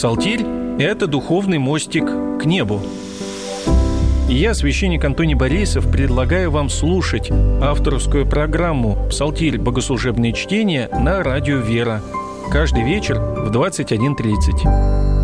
Псалтирь – это духовный мостик к небу. И я, священник Антоний Борисов, предлагаю вам слушать авторскую программу «Псалтирь. Богослужебные чтения» на радио «Вера» каждый вечер в 21:30.